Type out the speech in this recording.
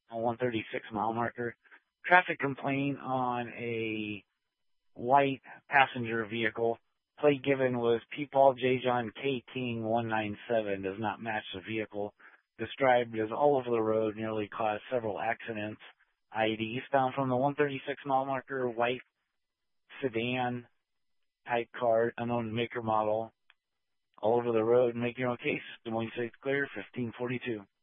on 136 mile marker. Traffic complaint on a white passenger vehicle. Plate given was P. Paul J. John K. King 197. Does not match the vehicle. Described as all over the road, nearly caused several accidents. IED eastbound from the 136 mile marker, white sedan type car, unknown maker model. All over the road. Make your own case. Des Moines City's clear, 1542.